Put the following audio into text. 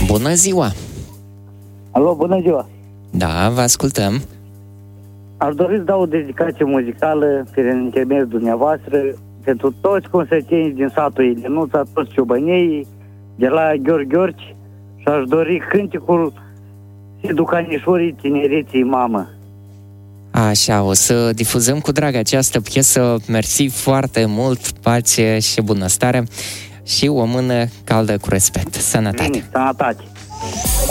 Bună ziua! Alo, bună ziua! Da, vă ascultăm. Aș dori să dau o dedicație muzicală prin intermediul dumneavoastră pentru toți consătenii din satul Ilinuța, toți ciobănei de la Gheorghiorci și aș dori cânticul Ducanișorii tinereții mamă. Așa, o să difuzăm cu drag această piesă. Mersi foarte mult, pace și bunăstare și o mână caldă cu respect. Sănătate! Bine, sănătate!